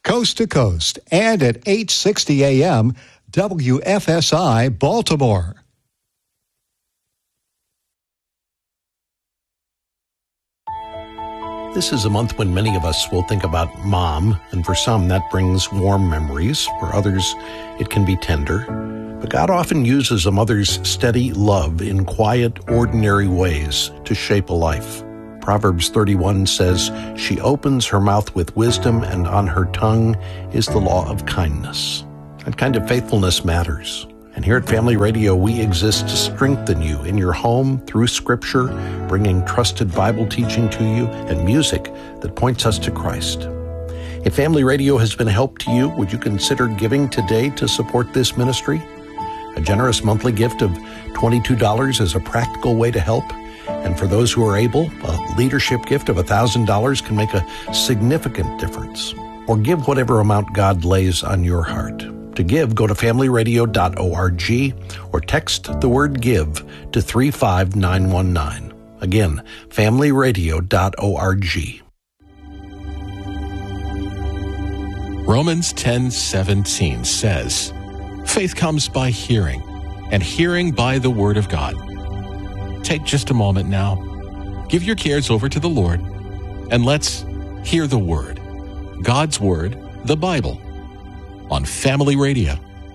coast to coast, and at 8:60 a.m. WFSI Baltimore. This is a month when many of us will think about Mom, and for some that brings warm memories. For others, it can be tender. But God often uses a mother's steady love in quiet, ordinary ways to shape a life. Proverbs 31 says, "She opens her mouth with wisdom, and on her tongue is the law of kindness." That kind of faithfulness matters. And here at Family Radio, we exist to strengthen you in your home through Scripture, bringing trusted Bible teaching to you and music that points us to Christ. If Family Radio has been a help to you, would you consider giving today to support this ministry? A generous monthly gift of $22 is a practical way to help. And for those who are able, a leadership gift of $1,000 can make a significant difference. Or give whatever amount God lays on your heart. To give, go to familyradio.org or text the word GIVE to 35919. Again, familyradio.org. Romans 10:17 says, "Faith comes by hearing, and hearing by the word of God." Take just a moment now. Give your cares over to the Lord, and let's hear the Word, God's Word, the Bible, on Family Radio.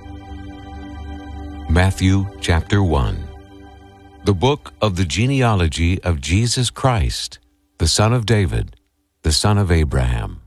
Matthew chapter 1. The book of the genealogy of Jesus Christ, the son of David, the son of Abraham.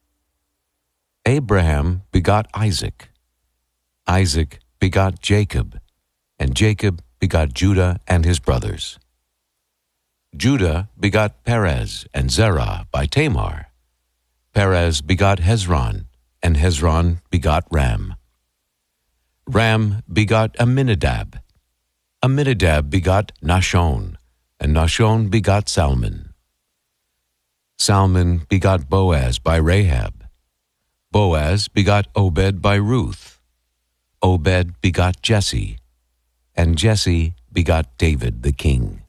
Abraham begot Isaac. Isaac begot Jacob, and Jacob begot Judah and his brothers. Judah begot Perez and Zerah by Tamar. Perez begot Hezron, and Hezron begot Ram. Ram begot Amminadab. Amminadab begot Nahshon, and Nahshon begot Salmon. Salmon begot Boaz by Rahab. Boaz begot Obed by Ruth. Obed begot Jesse, and Jesse begot David the king.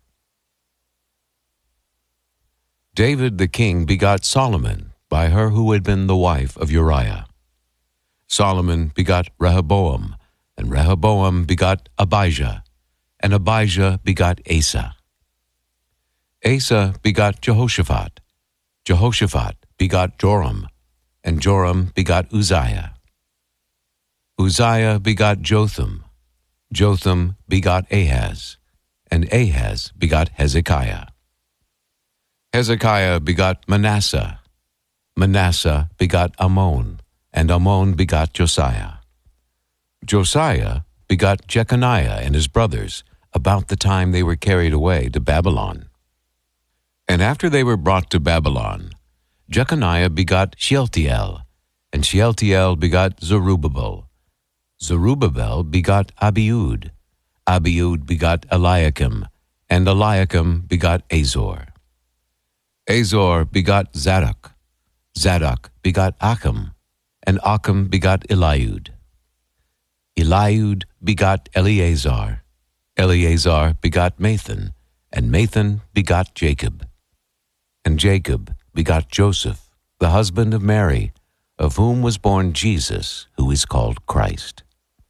David the king begot Solomon by her who had been the wife of Uriah. Solomon begot Rehoboam, and Rehoboam begot Abijah, and Abijah begot Asa. Asa begot Jehoshaphat. Jehoshaphat begot Joram, and Joram begot Uzziah. Uzziah begot Jotham. Jotham begot Ahaz, and Ahaz begot Hezekiah. Hezekiah begot Manasseh. Manasseh begot Ammon, and Ammon begot Josiah. Josiah begot Jeconiah and his brothers about the time they were carried away to Babylon. And after they were brought to Babylon, Jeconiah begot Shealtiel, and Shealtiel begot Zerubbabel. Zerubbabel begot Abiud. Abiud begot Eliakim, and Eliakim begot Azor. Azor begot Zadok. Zadok begot Achim, and Achim begot Eliud. Eliud begot Eleazar. Eleazar begot Mathan, and Mathan begot Jacob. And Jacob begot Joseph, the husband of Mary, of whom was born Jesus, who is called Christ.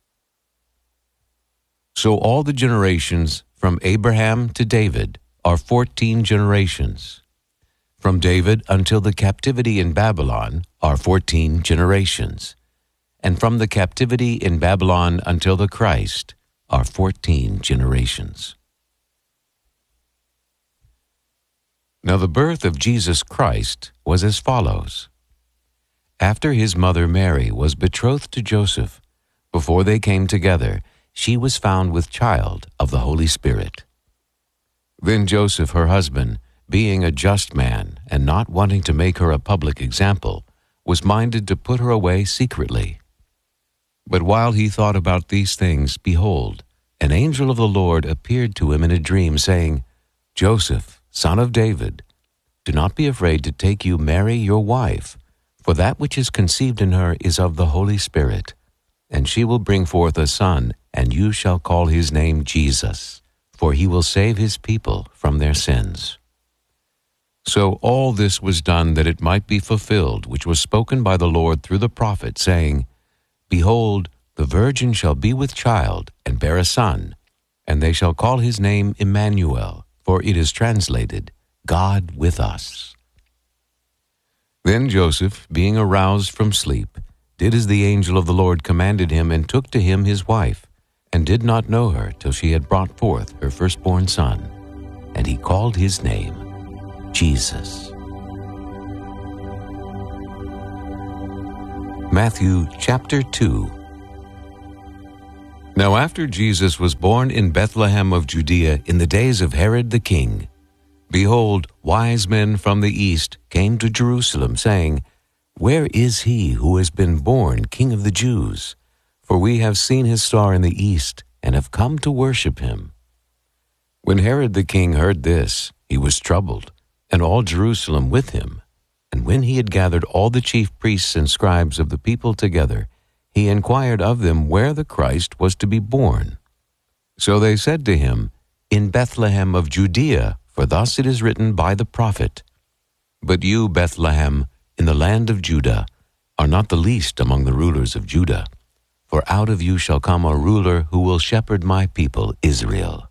So all the generations from Abraham to David are 14 generations. From David until the captivity in Babylon are 14 generations. And from the captivity in Babylon until the Christ are 14 generations. Now the birth of Jesus Christ was as follows. After his mother Mary was betrothed to Joseph, before they came together, she was found with child of the Holy Spirit. Then Joseph, her husband, being a just man and not wanting to make her a public example, was minded to put her away secretly. But while he thought about these things, behold, an angel of the Lord appeared to him in a dream, saying, Joseph, son of David, do not be afraid to take you Mary your wife, for that which is conceived in her is of the Holy Spirit, and she will bring forth a son, and you shall call his name Jesus, for he will save his people from their sins. So all this was done that it might be fulfilled, which was spoken by the Lord through the prophet, saying, Behold, the virgin shall be with child, and bear a son, and they shall call his name Emmanuel, for it is translated, God with us. Then Joseph, being aroused from sleep, did as the angel of the Lord commanded him, and took to him his wife, and did not know her till she had brought forth her firstborn son. And he called his name Jesus. Matthew chapter 2. Now after Jesus was born in Bethlehem of Judea in the days of Herod the king, behold, wise men from the east came to Jerusalem, saying, Where is he who has been born King of the Jews? For we have seen his star in the east, and have come to worship him. When Herod the king heard this, he was troubled, and all Jerusalem with him. And when he had gathered all the chief priests and scribes of the people together, he inquired of them where the Christ was to be born. So they said to him, In Bethlehem of Judea, for thus it is written by the prophet, But you, Bethlehem, in the land of Judah, are not the least among the rulers of Judah, for out of you shall come a ruler who will shepherd my people Israel.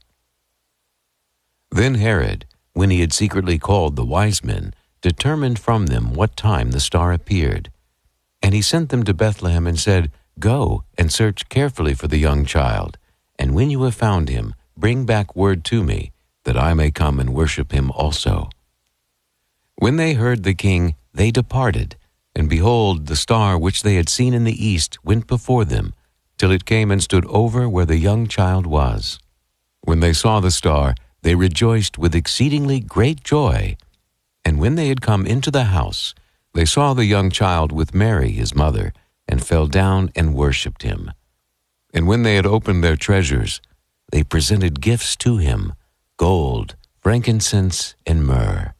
Then Herod, when he had secretly called the wise men, determined from them what time the star appeared. And he sent them to Bethlehem and said, Go and search carefully for the young child, and when you have found him, bring back word to me, that I may come and worship him also. When they heard the king, they departed, and behold, the star which they had seen in the east went before them, till it came and stood over where the young child was. When they saw the star, they rejoiced with exceedingly great joy. And when they had come into the house, they saw the young child with Mary his mother, and fell down and worshipped him. And when they had opened their treasures, they presented gifts to him, gold, frankincense, and myrrh.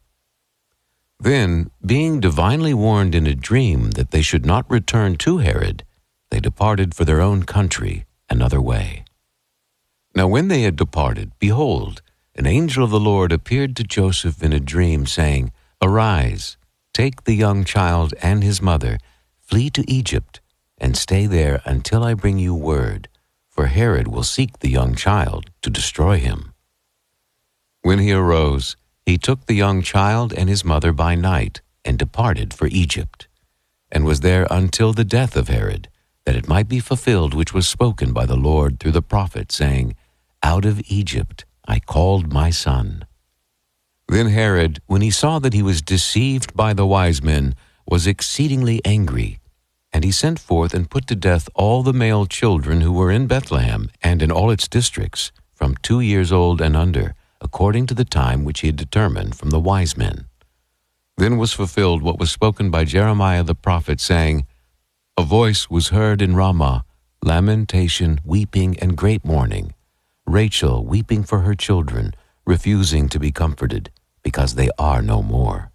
Then, being divinely warned in a dream that they should not return to Herod, they departed for their own country another way. Now when they had departed, behold, an angel of the Lord appeared to Joseph in a dream, saying, Arise, take the young child and his mother, flee to Egypt, and stay there until I bring you word, for Herod will seek the young child to destroy him. When he arose, he took the young child and his mother by night, and departed for Egypt, and was there until the death of Herod, that it might be fulfilled which was spoken by the Lord through the prophet, saying, Out of Egypt I called my son. Then Herod, when he saw that he was deceived by the wise men, was exceedingly angry, and he sent forth and put to death all the male children who were in Bethlehem and in all its districts, from 2 years old and under, according to the time which he had determined from the wise men. Then was fulfilled what was spoken by Jeremiah the prophet, saying, A voice was heard in Ramah, lamentation, weeping, and great mourning, Rachel weeping for her children, refusing to be comforted, because they are no more.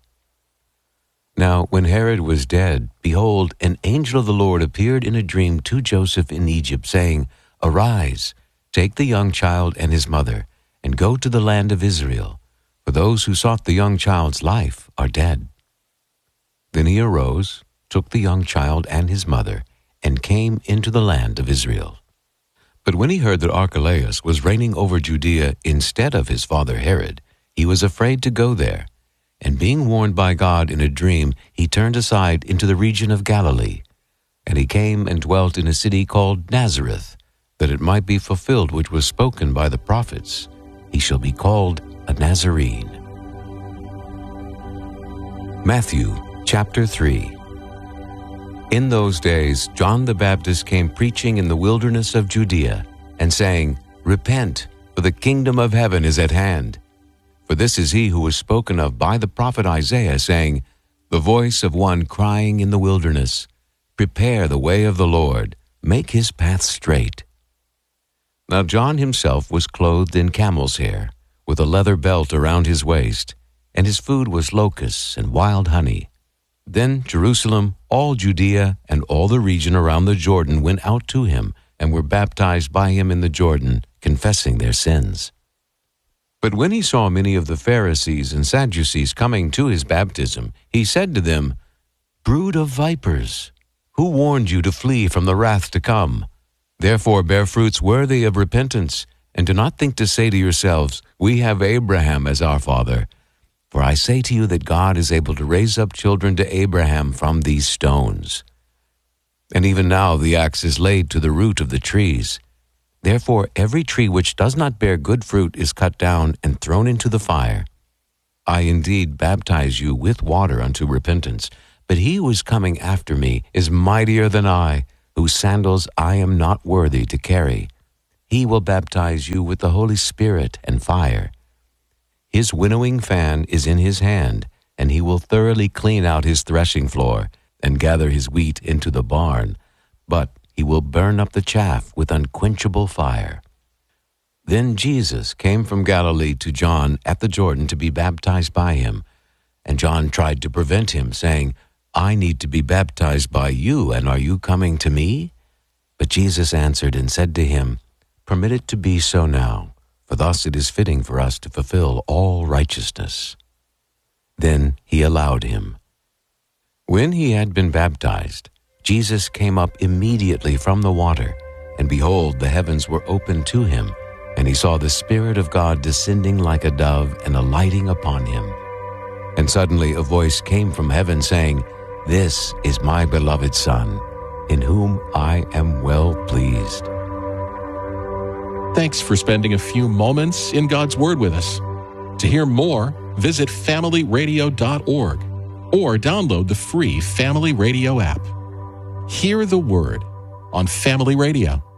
Now when Herod was dead, behold, an angel of the Lord appeared in a dream to Joseph in Egypt, saying, Arise, take the young child and his mother, and go to the land of Israel, for those who sought the young child's life are dead. Then he arose, took the young child and his mother, and came into the land of Israel. But when he heard that Archelaus was reigning over Judea instead of his father Herod, he was afraid to go there, and being warned by God in a dream, he turned aside into the region of Galilee. And he came and dwelt in a city called Nazareth, that it might be fulfilled which was spoken by the prophets, He shall be called a Nazarene. Matthew chapter 3. In those days John the Baptist came preaching in the wilderness of Judea, and saying, Repent, for the kingdom of heaven is at hand. For this is he who was spoken of by the prophet Isaiah, saying, The voice of one crying in the wilderness, Prepare the way of the Lord, make his path straight. Now John himself was clothed in camel's hair, with a leather belt around his waist, and his food was locusts and wild honey. Then Jerusalem, all Judea, and all the region around the Jordan went out to him, and were baptized by him in the Jordan, confessing their sins. But when he saw many of the Pharisees and Sadducees coming to his baptism, he said to them, "Brood of vipers, who warned you to flee from the wrath to come? Therefore bear fruits worthy of repentance, and do not think to say to yourselves, 'We have Abraham as our father.' For I say to you that God is able to raise up children to Abraham from these stones. And even now the axe is laid to the root of the trees. Therefore every tree which does not bear good fruit is cut down and thrown into the fire. I indeed baptize you with water unto repentance, but he who is coming after me is mightier than I, whose sandals I am not worthy to carry. He will baptize you with the Holy Spirit and fire. His winnowing fan is in his hand, and he will thoroughly clean out his threshing floor and gather his wheat into the barn, but he will burn up the chaff with unquenchable fire." Then Jesus came from Galilee to John at the Jordan to be baptized by him. And John tried to prevent him, saying, "I need to be baptized by you, and are you coming to me?" But Jesus answered and said to him, "Permit it to be so now, for thus it is fitting for us to fulfill all righteousness." Then he allowed him. When he had been baptized, Jesus came up immediately from the water, and behold, the heavens were opened to him, and he saw the Spirit of God descending like a dove and alighting upon him. And suddenly a voice came from heaven saying, "This is my beloved Son, in whom I am well pleased." Thanks for spending a few moments in God's Word with us. To hear more, visit familyradio.org or download the free Family Radio app. Hear the Word on Family Radio.